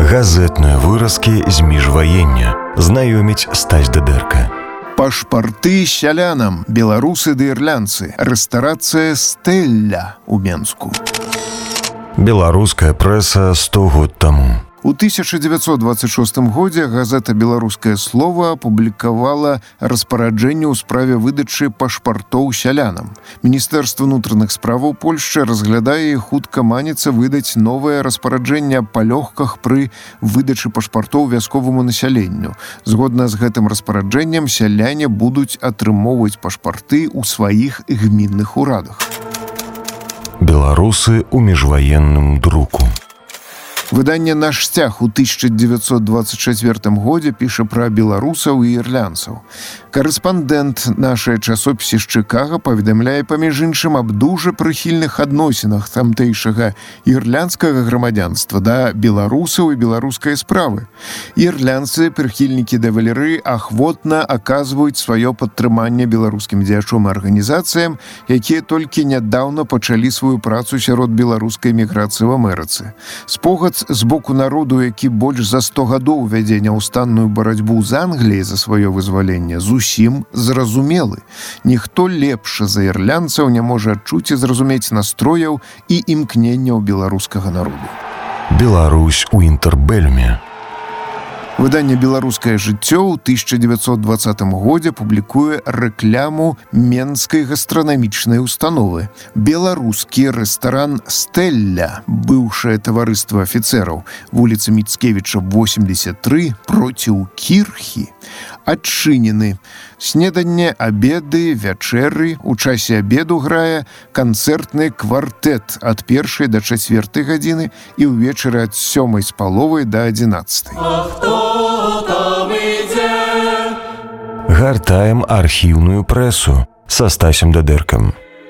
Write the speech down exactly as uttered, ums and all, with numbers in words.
Газетныя выразкі з міжваення. Знаёміць Стась Дыдэрка. Пашпарты сялянам, беларусы ды ірландцы. Рэстарацыя «Стэлля» у Менску. Беларуская прэса сто год таму. У тысяча дзевяцьсот дваццаць шостым годзе газета «Беларускае слово» апублікавала распараджэнне ў справе выдачы пашпартоў сялянам. Міністэрства ўнутраных справаў Польшчы разглядае і хутка маніцца выдаць новае распараджэнне аб палёгках пры выдачы пашпартоў вясковаму насяленню. Згодна з гэтым распараджэннем сяляне будуць атрымоўваць пашпарты ў сваіх гмінных урадах. Беларусы ў міжваенным друку. Выданне «Наш сцяг» у тысяча дзевяцьсот дваццаць чацвёртым годзе піша пра беларусаў і ірландцаў. Карэспандэнт нашае часопісе з Чыкага паведамляе паміж іншым аб дужа прыхільных адносінах тамтэйшага ірландскага грамадзянства да беларусаў і беларускай справы. Ірландцы, прыхільнікі дэвалеры, ахвотна аказваюць сваё падтрыманне беларускім дзеячом і арганізацыям, якія толькі нядаўна пачалі сваю працу сярод беларускай міграцыі ў Амерыцы. Спогад з боку народу, які больш за сто гадоў вядзе няўстанную барацьбу з Англіяй за сваё вызваленне, зусім зразумелы. Ніхто лепш за ірландцаў не можа адчуць і зразумець настрояў і імкненняў беларускага народу. Беларусь у інтэрбэлюме. Выданне «Беларускае жыццё» ў тысяча дзевяцьсот дваццатым годзе публікуе рэкляму менскай гастранамічнай установы. Беларускі рэстаран «Стэлля», быўшае таварыства афіцэраў, вуліца Міцкевіча восемьдесят три, проціў кірхі, адчынены. Снеданне, абеды, вячэры. У часе абеду грае канцэртны квартэт ад першай да чацвёртай гадзіны і ўвечары ад сёмай з паловай да адзінаццатай. Гартаем архіўную прэсу са Стасем Дыдэркам.